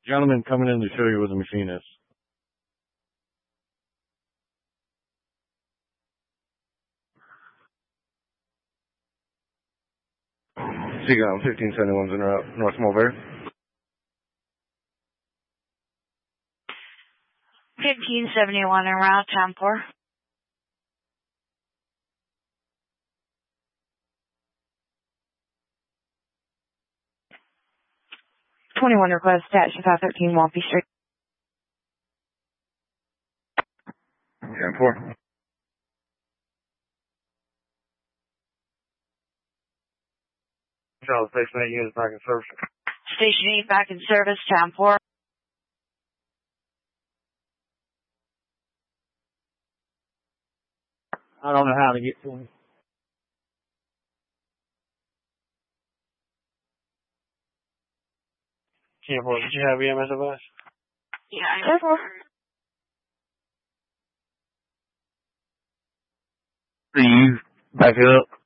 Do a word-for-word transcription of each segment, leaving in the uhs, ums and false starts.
Gentleman coming in to show you where the machine is. Seagull fifteen seventy-one's in route, North Mulberry. fifteen seventy-one en route, time four. twenty-one request, taxi five thirteen Walpy Street. ten four. Charles, Station eight units back in service. Station eight back in service, time four. I don't know how to get to him. ten four, did you have E M S advice? Yeah, I know. Please, back it up.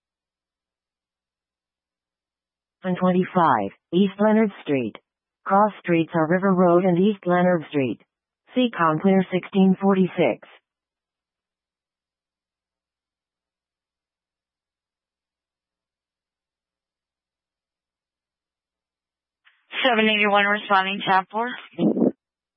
one twenty-five, East Leonard Street. Cross streets are River Road and East Leonard Street. C C O M clear sixteen forty-six. seven eighty-one responding, time four.